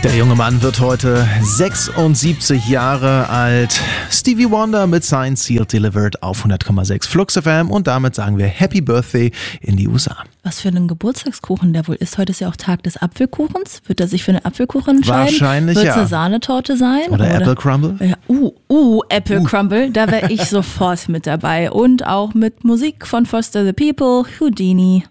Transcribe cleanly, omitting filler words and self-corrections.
Der junge Mann wird heute 76 Jahre alt. Stevie Wonder mit Signed, Sealed, Delivered auf 100,6 Flux FM und damit sagen wir Happy Birthday in die USA. Was für einen Geburtstagskuchen der wohl ist. Heute ist ja auch Tag des Apfelkuchens. Wird er sich für einen Apfelkuchen entscheiden? Wahrscheinlich, Wird es ja. eine Sahnetorte sein? Oder Apple Crumble? Ja, Apple Crumble, da wäre ich sofort mit dabei. Und auch mit Musik von Foster the People, Houdini.